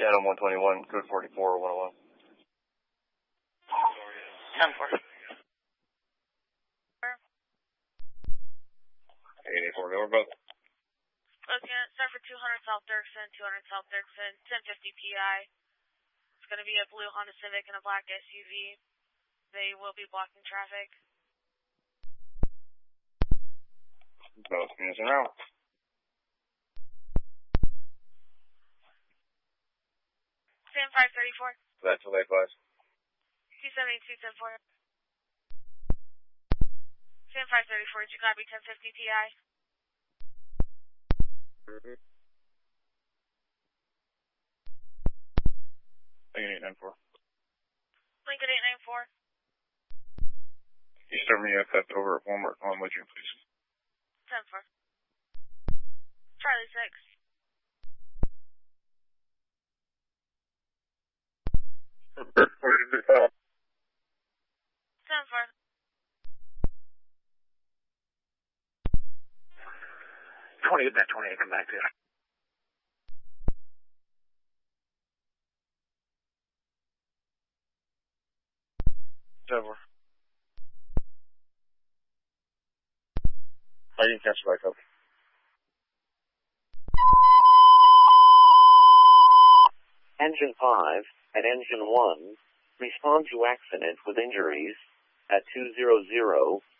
Channel 121, code 44, 101. 10-4. 884, go over both. Looking at start for 200 South Dirksen, 200 South Dirksen, 1050 PI. It's going to be a blue Honda Civic and a black SUV. They will be blocking traffic. Both units en route. Sam 534. That's the late class. 272, 10-4. Sam 534, did you copy 1050 PI? Mm-hmm. Lincoln 894. Lincoln 894. You start me up over at Walmart on would you, please? 10-4. Charlie 6. Where did it fall? 10-4. 20, get that 28, come back there. Over. I can catch back up. Engine 5 and Engine 1 respond to accident with injuries at 200